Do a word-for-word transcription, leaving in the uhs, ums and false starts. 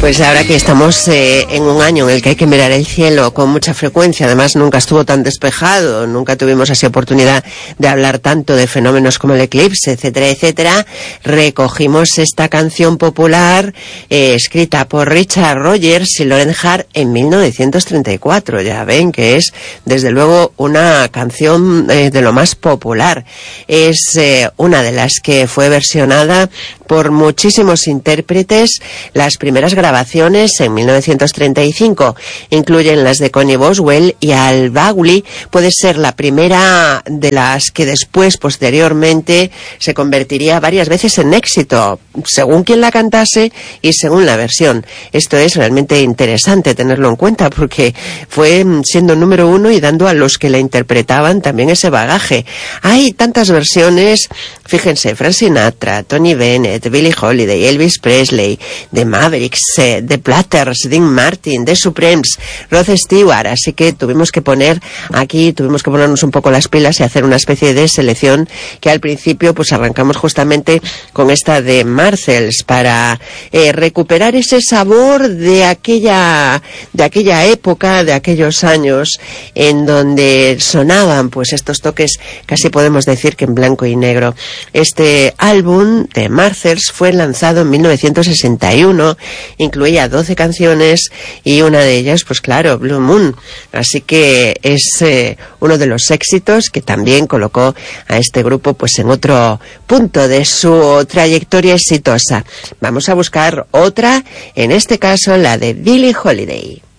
Pues ahora que estamos eh, en un año en el que hay que mirar el cielo con mucha frecuencia, además nunca estuvo tan despejado, nunca tuvimos así oportunidad de hablar tanto de fenómenos como el eclipse, etcétera, etcétera, recogimos esta canción popular eh, escrita por Richard Rogers y Loren Hart en mil novecientos treinta y cuatro. Ya ven que es desde luego una canción eh, de lo más popular. Es eh, una de las que fue versionada por muchísimos intérpretes. Las primeras grabaciones en mil novecientos treinta y cinco incluyen las de Connie Boswell y Al Bowlly. Puede ser la primera de las que después, posteriormente, se convertiría varias veces en éxito, según quien la cantase y según la versión. Esto es realmente interesante tenerlo en cuenta porque fue siendo número uno y dando a los que la interpretaban también ese bagaje. Hay tantas versiones, fíjense, Frank Sinatra, Tony Bennett, Billie Holiday, Elvis Presley, The Mavericks, eh, The Platters, Dean Martin, The Supremes, Rod Stewart, así que tuvimos que poner aquí, tuvimos que ponernos un poco las pilas y hacer una especie de selección que al principio pues arrancamos justamente con esta de Marcells para eh, recuperar ese sabor de aquella de aquella época, de aquellos años en donde sonaban pues estos toques casi podemos decir que en blanco y negro. Este álbum de Marcells fue lanzado en mil novecientos sesenta y uno, incluía doce canciones y una de ellas, pues claro, Blue Moon. Así que es eh, uno de los éxitos que también colocó a este grupo pues en otro punto de su trayectoria exitosa. Vamos a buscar otra, en este caso la de Billie Holiday.